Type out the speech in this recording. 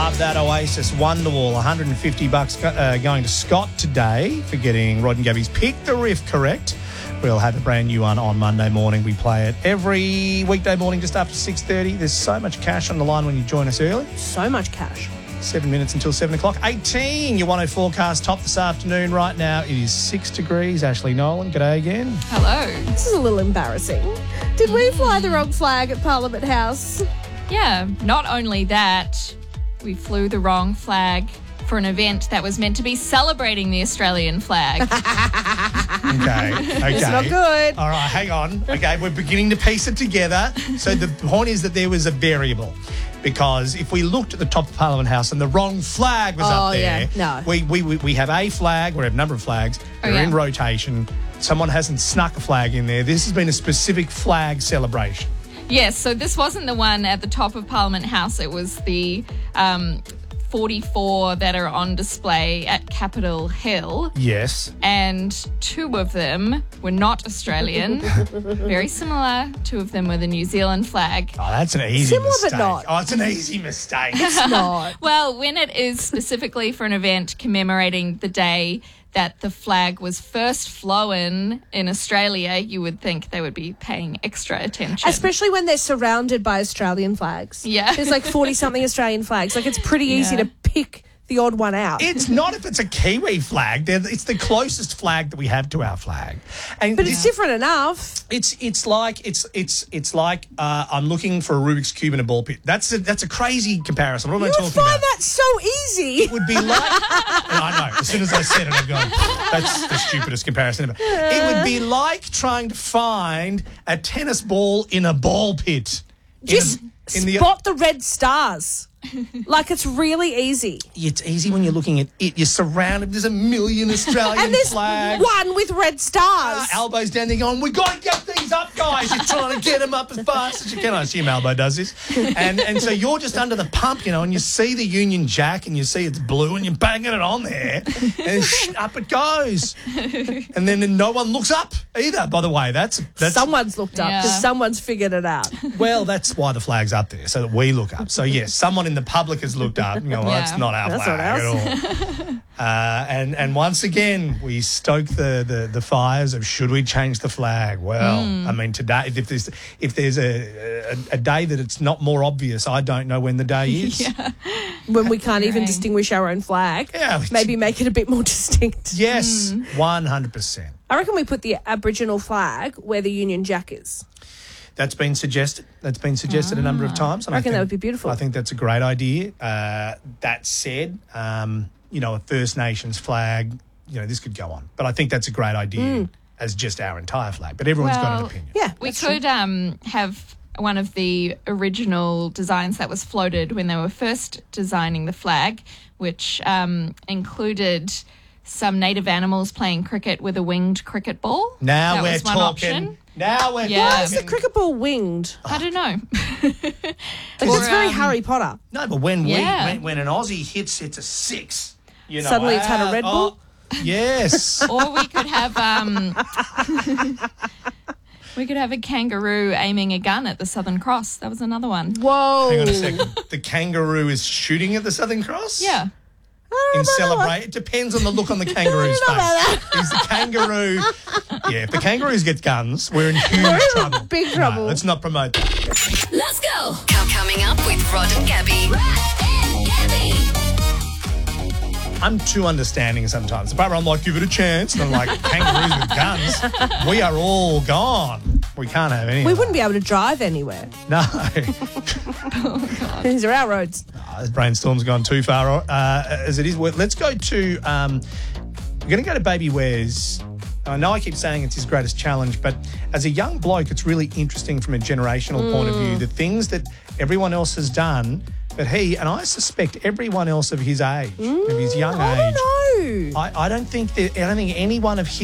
Love that Oasis Wonderwall. $150 going to Scott today for getting Rod and Gabby's Pick the Riff correct. We'll have a brand new one on Monday morning. We play it every weekday morning just after 6:30. There's so much cash on the line when you join us early. So much cash. 7 minutes until 7 o'clock. 18, your 104 forecast top this afternoon. Right now it is 6 degrees. Ashley Nolan, g'day again. Hello. This is a little embarrassing. Did we fly the wrong flag at Parliament House? Yeah, not only that, we flew the wrong flag for an event that was meant to be celebrating the Australian flag. Okay. It's not good. All right, hang on. Okay, we're beginning to piece it together. So the point is that there was a variable. Because if we looked at the top of Parliament House and the wrong flag was up there, no. we have a flag, we have a number of flags, they're in rotation. Someone hasn't snuck a flag in there. This has been a specific flag celebration. Yes, so this wasn't the one at the top of Parliament House. It was the 44 that are on display at Capitol Hill. Yes. And 2 of them were not Australian. Very similar. 2 of them were the New Zealand flag. Oh, that's an easy Similar mistake. but not. Oh, it's an easy mistake. It's not. Well, when it is specifically for an event commemorating the day that the flag was first flown in Australia, you would think they would be paying extra attention. Especially when they're surrounded by Australian flags. Yeah. There's like 40-something Australian flags. Like, it's pretty easy to pick the odd one out. It's not if it's a Kiwi flag. It's the closest flag that we have to our flag. And But it's different enough. It's like I'm looking for a Rubik's Cube in a ball pit. That's a crazy comparison. What am I You talking find about? that so easy. It would be like I know. As soon as I said it, I'm going, that's the stupidest comparison ever. It would be like trying to find a tennis ball in a ball pit. Just spot the red stars. Like, it's really easy. It's easy when you're looking at it. You're surrounded. There's a million Australian And there's flags. one with red stars. Elbows down there going, we got to get these up, guys. You're trying to get them up as fast as you can. I assume Elbow does this. And so you're just under the pump, and you see the Union Jack and you see it's blue and you're banging it on there and up it goes. And then no one looks up either, by the way. That's Someone's looked up because someone's figured it out. Well, that's why the flag's up there, so that we look up. So, yes, someone in the public has looked up and go, well, that's not our flag at all. And once again, we stoke the fires of should we change the flag? Well, I mean, today, if there's a day that it's not more obvious, I don't know when the day is. When we can't even distinguish our own flag. Yeah, maybe make it a bit more distinct. Yes, 100%. I reckon we put the Aboriginal flag where the Union Jack is. That's been suggested. A number of times. And I reckon that would be beautiful. I think that's a great idea. That said, a First Nations flag, this could go on. But I think that's a great idea as just our entire flag. But everyone's got an opinion. Yeah, we could have one of the original designs that was floated when they were first designing the flag, which included some native animals playing cricket with a winged cricket ball. Now that we're was one talking. option. Now we're Yeah. Why is the cricket ball winged? I don't know. It's very Harry Potter. No, but when an Aussie hits a 6, Suddenly it's had a Red Bull? Yes. Or we could have a kangaroo aiming a gun at the Southern Cross. That was another one. Whoa. Hang on a second. The kangaroo is shooting at the Southern Cross? Yeah. In celebrate, it depends on the look on the kangaroo's face. Is the kangaroo? Yeah, if the kangaroos get guns, we're in huge trouble. Big trouble. No, let's not promote that. Let's go. Coming up with Rod and Gabby. I'm too understanding sometimes. But I'm like, give it a chance. And I'm like, kangaroos with guns. We are all gone. We can't have any. We wouldn't be able to drive anywhere. No. These are our roads. This brainstorm's gone too far as it is. Well, let's go to, we're going to go to Baby Wares. I know I keep saying it's his greatest challenge, but as a young bloke, it's really interesting from a generational point of view, the things that everyone else has done, but he, and I suspect everyone else of his age, of his young age. I don't know. I don't think anyone of his